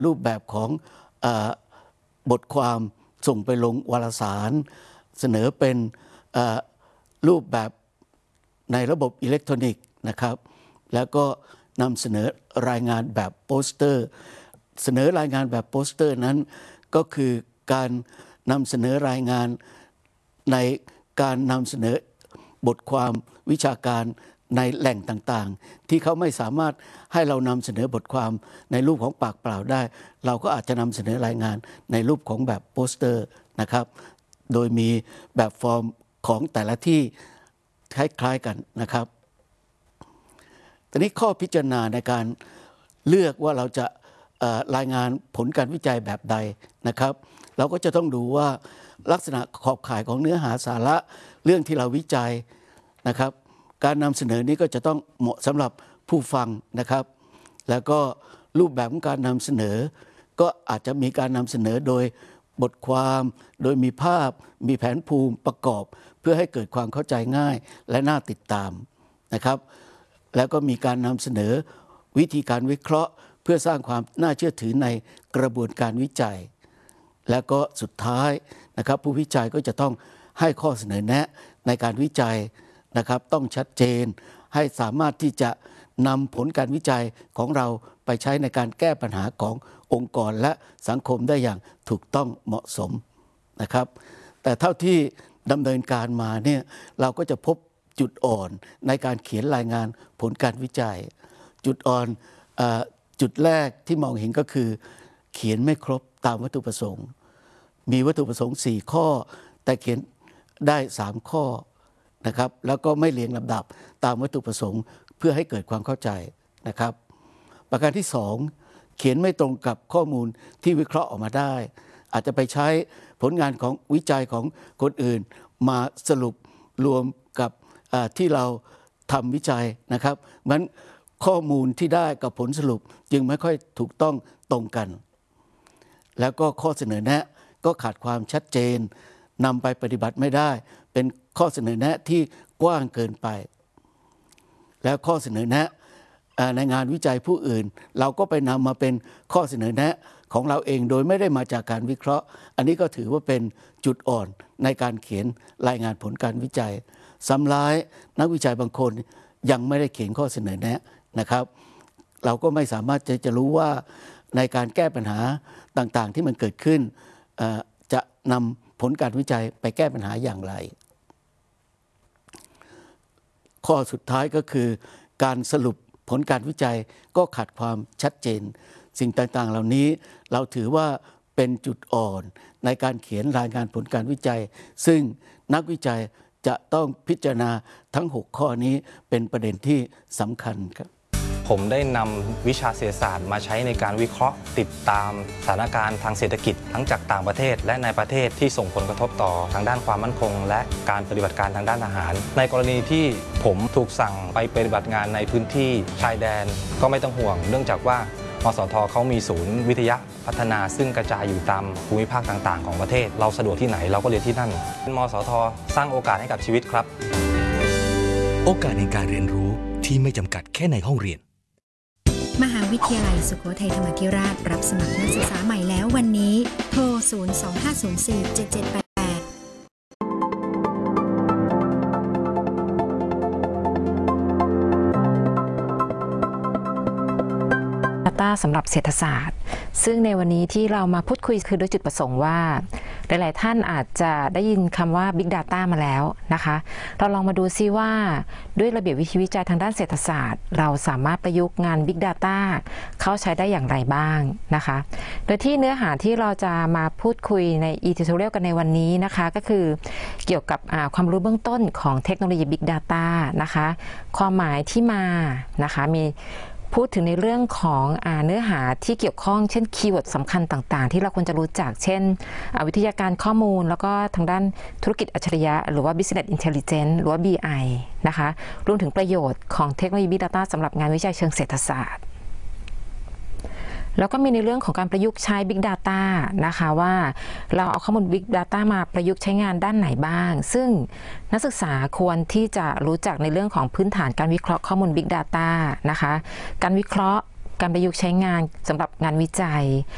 รูปแบบของบทความส่งไปลงวารสารเสนอเป็นรูปแบบในระบบอิเล็กทรอนิกส์นะครับแล้วก็นำเสนอรายงานแบบโปสเตอร์เสนอรายงานแบบโปสเตอร์นั้นก็คือการนำเสนอรายงานในการนำเสนอบทความวิชาการในแหล่งต่างๆที่เขาไม่สามารถให้เรานำเสนอบทความในรูปของปากเปล่าได้เราก็อาจจะนำเสนอรายงานในรูปของแบบโปสเตอร์นะครับโดยมีแบบฟอร์มของแต่ละที่คล้ายๆกันนะครับทีนี้ข้อพิจารณาในการเลือกว่าเราจะรายงานผลการวิจัยแบบใดนะครับเราก็จะต้องดูว่าลักษณะขอบข่ายของเนื้อหาสาระเรื่องที่เราวิจัยนะครับการนำเสนอนี้ก็จะต้องเหมาะสำหรับผู้ฟังนะครับแล้วก็รูปแบบของการนำเสนอก็อาจจะมีการนำเสนอโดยบทความโดยมีภาพมีแผนภูมิประกอบเพื่อให้เกิดความเข้าใจง่ายและน่าติดตามนะครับแล้วก็มีการนำเสนอวิธีการวิเคราะห์เพื่อสร้างความน่าเชื่อถือในกระบวนการวิจัยแล้วก็สุดท้ายนะครับผู้วิจัยก็จะต้องให้ข้อเสนอแนะในการวิจัยนะครับต้องชัดเจนให้สามารถที่จะนำผลการวิจัยของเราไปใช้ในการแก้ปัญหาขององค์กรและสังคมได้อย่างถูกต้องเหมาะสมนะครับแต่เท่าที่ดำเนินการมาเนี่ยเราก็จะพบจุดอ่อนในการเขียนรายงานผลการวิจัยจุดอ่อนจุดแรกที่มองเห็นก็คือเขียนไม่ครบตามวัตถุประสงค์มีวัตถุประสงค์4ข้อแต่เขียนได้3ข้อนะครับแล้วก็ไม่เรียงลำดับตามวัตถุประสงค์เพื่อให้เกิดความเข้าใจนะครับประการที่2เขียนไม่ตรงกับข้อมูลที่วิเคราะห์ออกมาได้อาจจะไปใช้ผลงานของวิจัยของคนอื่นมาสรุปรวมกับที่เราทำวิจัยนะครับงั้นข้อมูลที่ได้กับผลสรุปจึงไม่ค่อยถูกต้องตรงกันแล้วก็ข้อเสนอแนะก็ขาดความชัดเจนนำไปปฏิบัติไม่ได้เป็นข้อเสนอแนะที่กว้างเกินไปแล้วข้อเสนอแนะในงานวิจัยผู้อื่นเราก็ไปนำมาเป็นข้อเสนอแนะของเราเองโดยไม่ได้มาจากการวิเคราะห์อันนี้ก็ถือว่าเป็นจุดอ่อนในการเขียนรายงานผลการวิจัยซ้ำร้ายนักวิจัยบางคนยังไม่ได้เขียนข้อเสนอแนะนะครับเราก็ไม่สามารถจะรู้ว่าในการแก้ปัญหาต่างๆที่มันเกิดขึ้นจะนำผลการวิจัยไปแก้ปัญหาอย่างไรข้อสุดท้ายก็คือการสรุปผลการวิจัยก็ขาดความชัดเจนสิ่งต่างๆเหล่านี้เราถือว่าเป็นจุดอ่อนในการเขียนรายงานผลการวิจัยซึ่งนักวิจัยจะต้องพิจารณาทั้ง6ข้อนี้เป็นประเด็นที่สำคัญครับผมได้นำวิชาเศรษฐศาสตร์มาใช้ในการวิเคราะห์ติดตามสถานการณ์ทางเศรษฐกิจทั้งจากต่างประเทศและในประเทศที่ส่งผลกระทบต่อทางด้านความมั่นคงและการปฏิบัติการทางด้านอาหารในกรณีที่ผมถูกสั่งไปปฏิบัติงานในพื้นที่ชายแดนก็ไม่ต้องห่วงเนื่องจากว่ามสท.เขามีศูนย์วิทยาพัฒนาซึ่งกระจายอยู่ตามภูมิภาคต่างๆของประเทศเราสะดวกที่ไหนเราก็เรียนที่นั่นมสท.สร้างโอกาสให้กับชีวิตครับโอกาสในการเรียนรู้ที่ไม่จำกัดแค่ในห้องเรียนมหาวิทยาลัยสุโขทัยธรรมาธิราชรับสมัครนักศึกษาใหม่แล้ววันนี้โทร 025047788 สำหรับเศรษฐศาสตร์ซึ่งในวันนี้ที่เรามาพูดคุยคือโดยจุดประสงค์ว่าหลายๆท่านอาจจะได้ยินคำว่า Big Data มาแล้วนะคะเราลองมาดูซิว่าด้วยระเบียบวิธีวิจัยทางด้านเศรษฐศาสตร์เราสามารถประยุกต์งาน Big Data เข้าใช้ได้อย่างไรบ้างนะคะโดยที่เนื้อหาที่เราจะมาพูดคุยใน e-tutorial กันในวันนี้นะคะก็คือเกี่ยวกับความรู้เบื้องต้นของเทคโนโลยี Big Data นะคะความหมายที่มานะคะมีพูดถึงในเรื่องของเนื้อหาที่เกี่ยวข้องเช่นคีย์เวิร์ดสำคัญต่างๆที่เราควรจะรู้จักเช่นวิทยาการข้อมูลแล้วก็ทางด้านธุรกิจอัจฉริยะหรือว่า Business Intelligence หรือว่า BI นะคะรวมถึงประโยชน์ของเทคโนโลยี Big Data สำหรับงานวิจัยเชิงเศรษฐศาสตร์แล้วก็มีในเรื่องของการประยุกต์ใช้ Big Data นะคะว่าเราเอาข้อมูล Big Data มาประยุกต์ใช้งานด้านไหนบ้างซึ่งนักศึกษาควรที่จะรู้จักในเรื่องของพื้นฐานการวิเคราะห์ข้อมูล Big Data นะคะการวิเคราะห์การประยุกต์ใช้งานสำหรับงานวิจัย